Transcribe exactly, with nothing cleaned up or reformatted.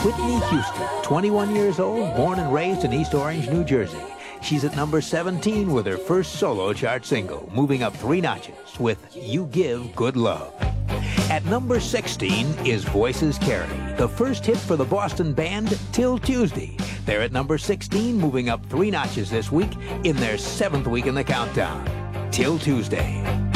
Whitney Houston, twenty-one years old, born and raised in East Orange, New Jersey. She's at number seventeen with her first solo chart single, moving up three notches with You Give Good Love. At number sixteen is Voices Carry, the first hit for the Boston band Till Tuesday. They're at number sixteen, moving up three notches this week in their seventh week in the countdown. Till Tuesday.